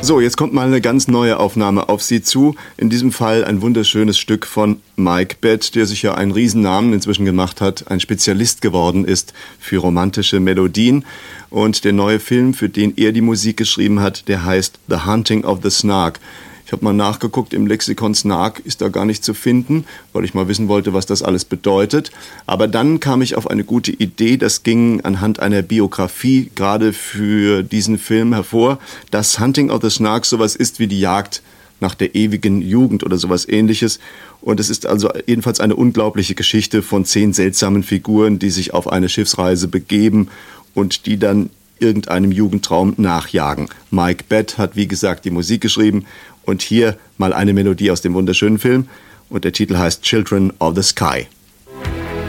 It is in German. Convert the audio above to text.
So, jetzt kommt mal eine ganz neue Aufnahme auf Sie zu. In diesem Fall ein wunderschönes Stück von Mike Batt, der sich ja einen Riesennamen inzwischen gemacht hat, ein Spezialist geworden ist für romantische Melodien. Und der neue Film, für den er die Musik geschrieben hat, der heißt The Hunting of the Snark. Ich habe mal nachgeguckt, im Lexikon Snark ist da gar nicht zu finden, weil ich mal wissen wollte, was das alles bedeutet. Aber dann kam ich auf eine gute Idee, das ging anhand einer Biografie gerade für diesen Film hervor, dass Hunting of the Snark sowas ist wie die Jagd nach der ewigen Jugend oder sowas Ähnliches. Und es ist also jedenfalls eine unglaubliche Geschichte von 10 seltsamen Figuren, die sich auf eine Schiffsreise begeben und die dann irgendeinem Jugendtraum nachjagen. Mike Batt hat, wie gesagt, die Musik geschrieben. Und hier mal eine Melodie aus dem wunderschönen Film. Und der Titel heißt Children of the Sky.